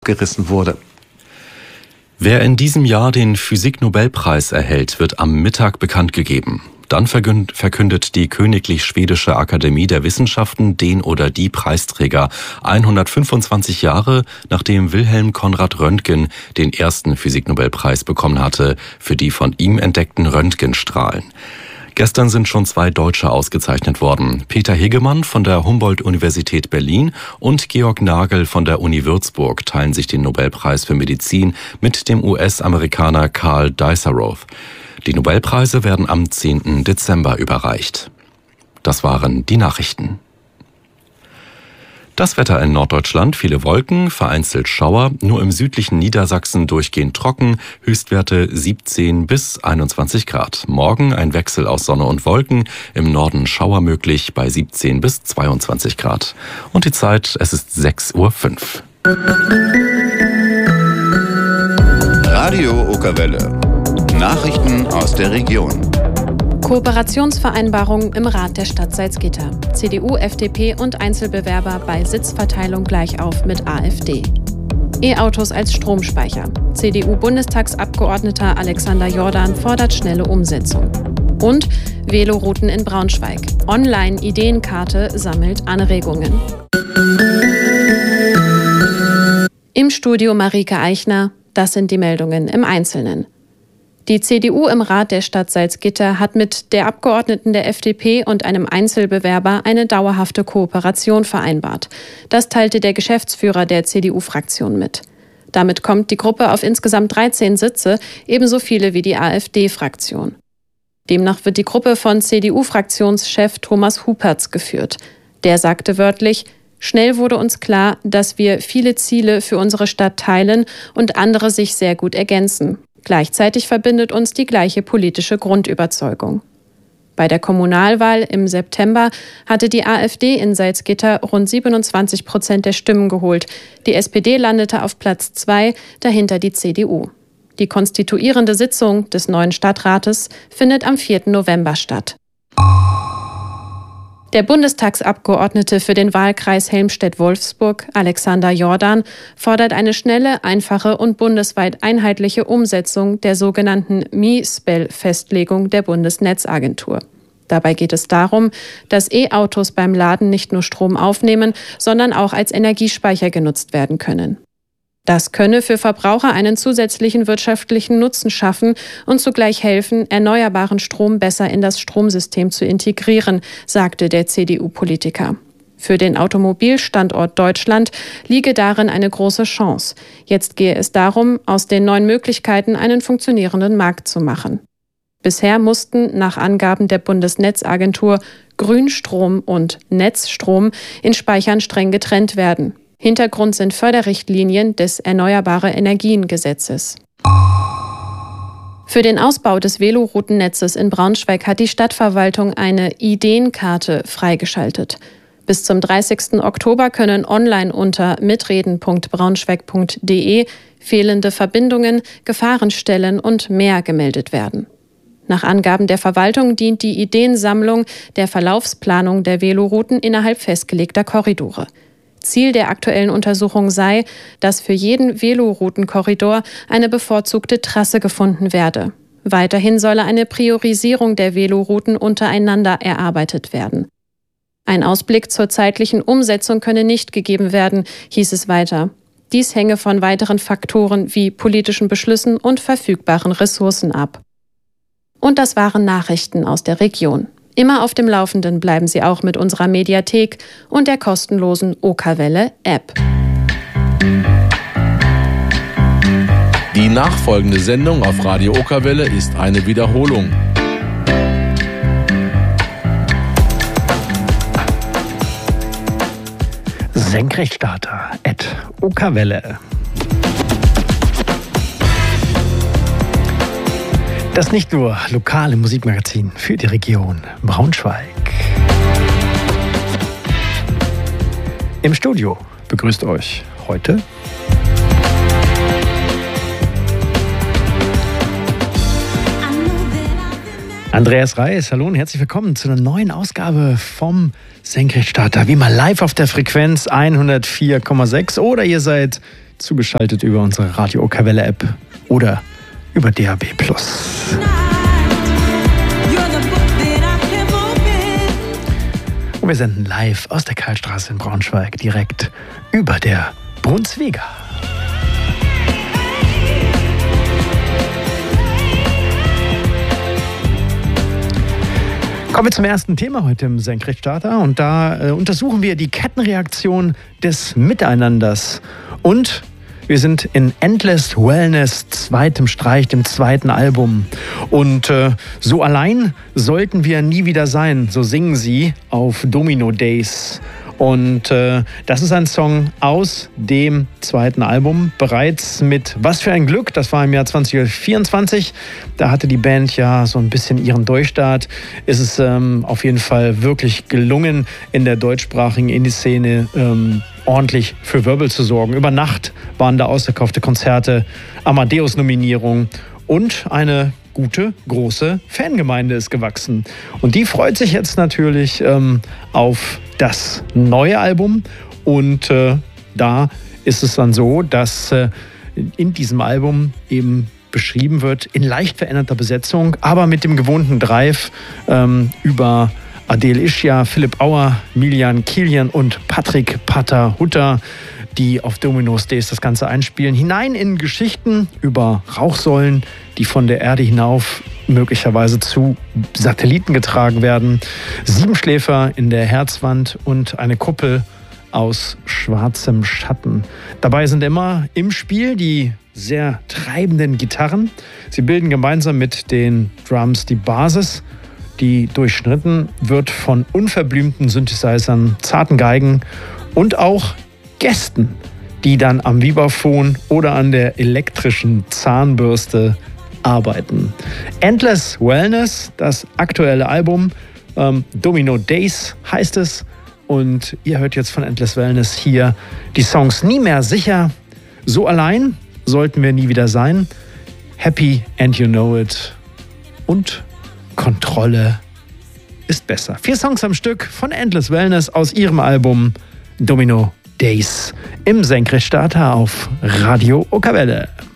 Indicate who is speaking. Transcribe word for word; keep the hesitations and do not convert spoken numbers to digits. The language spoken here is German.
Speaker 1: gerissen wurde.
Speaker 2: Wer in diesem Jahr den Physik-Nobelpreis erhält, wird am Mittag bekannt gegeben. Dann verkündet die Königlich Schwedische Akademie der Wissenschaften den oder die Preisträger hundertfünfundzwanzig Jahre, nachdem Wilhelm Conrad Röntgen den ersten Physik-Nobelpreis bekommen hatte für die von ihm entdeckten Röntgenstrahlen. Gestern sind schon zwei Deutsche ausgezeichnet worden. Peter Hegemann von der Humboldt-Universität Berlin und Georg Nagel von der Uni Würzburg teilen sich den Nobelpreis für Medizin mit dem U S-Amerikaner Carl Diceroth. Die Nobelpreise werden am zehnten Dezember überreicht. Das waren die Nachrichten. Das Wetter in Norddeutschland: viele Wolken, vereinzelt Schauer, nur im südlichen Niedersachsen durchgehend trocken, Höchstwerte siebzehn bis einundzwanzig Grad. Morgen ein Wechsel aus Sonne und Wolken, im Norden Schauer möglich bei siebzehn bis zweiundzwanzig Grad. Und die Zeit, es ist sechs Uhr fünf.
Speaker 3: Radio Okerwelle. Nachrichten aus der Region.
Speaker 4: Kooperationsvereinbarung im Rat der Stadt Salzgitter. C D U, F D P und Einzelbewerber bei Sitzverteilung gleich auf mit AfD. E-Autos als Stromspeicher. C D U-Bundestagsabgeordneter Alexander Jordan fordert schnelle Umsetzung. Und Velorouten in Braunschweig. Online-Ideenkarte sammelt Anregungen. Im Studio Marike Eichner. Das sind die Meldungen im Einzelnen. Die C D U im Rat der Stadt Salzgitter hat mit der Abgeordneten der F D P und einem Einzelbewerber eine dauerhafte Kooperation vereinbart. Das teilte der Geschäftsführer der C D U-Fraktion mit. Damit kommt die Gruppe auf insgesamt dreizehn Sitze, ebenso viele wie die AfD-Fraktion. Demnach wird die Gruppe von C D U-Fraktionschef Thomas Hupertz geführt. Der sagte wörtlich: Schnell wurde uns klar, dass wir viele Ziele für unsere Stadt teilen und andere sich sehr gut ergänzen. Gleichzeitig verbindet uns die gleiche politische Grundüberzeugung. Bei der Kommunalwahl im September hatte die AfD in Salzgitter rund siebenundzwanzig Prozent der Stimmen geholt. Die S P D landete auf Platz zwei, dahinter die C D U. Die konstituierende Sitzung des neuen Stadtrates findet am vierten November statt. Der Bundestagsabgeordnete für den Wahlkreis Helmstedt-Wolfsburg, Alexander Jordan, fordert eine schnelle, einfache und bundesweit einheitliche Umsetzung der sogenannten M I S B E L-Festlegung der Bundesnetzagentur. Dabei geht es darum, dass E-Autos beim Laden nicht nur Strom aufnehmen, sondern auch als Energiespeicher genutzt werden können. Das könne für Verbraucher einen zusätzlichen wirtschaftlichen Nutzen schaffen und zugleich helfen, erneuerbaren Strom besser in das Stromsystem zu integrieren, sagte der C D U-Politiker. Für den Automobilstandort Deutschland liege darin eine große Chance. Jetzt gehe es darum, aus den neuen Möglichkeiten einen funktionierenden Markt zu machen. Bisher mussten nach Angaben der Bundesnetzagentur Grünstrom und Netzstrom in Speichern streng getrennt werden. Hintergrund sind Förderrichtlinien des Erneuerbare-Energien-Gesetzes. Für den Ausbau des Velorouten-Netzes in Braunschweig hat die Stadtverwaltung eine Ideenkarte freigeschaltet. Bis zum dreißigsten Oktober können online unter mitreden punkt braunschweig punkt de fehlende Verbindungen, Gefahrenstellen und mehr gemeldet werden. Nach Angaben der Verwaltung dient die Ideensammlung der Verlaufsplanung der Velorouten innerhalb festgelegter Korridore. Ziel der aktuellen Untersuchung sei, dass für jeden Veloroutenkorridor eine bevorzugte Trasse gefunden werde. Weiterhin solle eine Priorisierung der Velorouten untereinander erarbeitet werden. Ein Ausblick zur zeitlichen Umsetzung könne nicht gegeben werden, hieß es weiter. Dies hänge von weiteren Faktoren wie politischen Beschlüssen und verfügbaren Ressourcen ab. Und das waren Nachrichten aus der Region. Immer auf dem Laufenden bleiben Sie auch mit unserer Mediathek und der kostenlosen Okerwelle-App.
Speaker 5: Die nachfolgende Sendung auf Radio Okerwelle ist eine Wiederholung.
Speaker 1: Senkrechtstarter at Okerwelle. Das nicht nur lokale Musikmagazin für die Region Braunschweig. Im Studio begrüßt euch heute Andreas Reis. Hallo und herzlich willkommen zu einer neuen Ausgabe vom Senkrechtstarter. Wie mal live auf der Frequenz hundertvier Komma sechs oder ihr seid zugeschaltet über unsere Radio Okawelle App oder über D A B plus. Und wir senden live aus der Karlstraße in Braunschweig direkt über der Brunsviga. Kommen wir zum ersten Thema heute im Senkrechtstarter und da äh, untersuchen wir die Kettenreaktion des Miteinanders und wir sind in Endless Wellness zweitem Streich, dem zweiten Album. Und äh, so allein sollten wir nie wieder sein, so singen sie auf Domino Days. Und äh, das ist ein Song aus dem zweiten Album, bereits mit Was für ein Glück, das war im Jahr zwanzig vierundzwanzig. Da hatte die Band ja so ein bisschen ihren Durchstart. Ist es ähm, auf jeden Fall wirklich gelungen, in der deutschsprachigen Indie-Szene ähm, ordentlich für Wirbel zu sorgen. Über Nacht waren da ausverkaufte Konzerte, Amadeus-Nominierung und eine gute, große Fangemeinde ist gewachsen. Und die freut sich jetzt natürlich ähm, auf das neue Album. Und äh, da ist es dann so, dass äh, in diesem Album eben beschrieben wird, in leicht veränderter Besetzung, aber mit dem gewohnten Drive ähm, über Adele Ischia, Philipp Auer, Milian Kilian und Patrick Pater-Hutter, die auf Domino's Days das Ganze einspielen, hinein in Geschichten über Rauchsäulen, die von der Erde hinauf möglicherweise zu Satelliten getragen werden, Siebenschläfer in der Herzwand und eine Kuppel aus schwarzem Schatten. Dabei sind immer im Spiel die sehr treibenden Gitarren. Sie bilden gemeinsam mit den Drums die Basis, die durchschnitten wird von unverblümten Synthesizern, zarten Geigen und auch Gästen, die dann am Vibraphon oder an der elektrischen Zahnbürste arbeiten. Endless Wellness, das aktuelle Album, ähm, Domino Days heißt es. Und ihr hört jetzt von Endless Wellness hier die Songs Nie mehr sicher, So allein sollten wir nie wieder sein, Happy and You Know It und Kontrolle ist besser. Vier Songs am Stück von Endless Wellness aus ihrem Album Domino Days im Senkrechtstarter auf Radio Okawelle.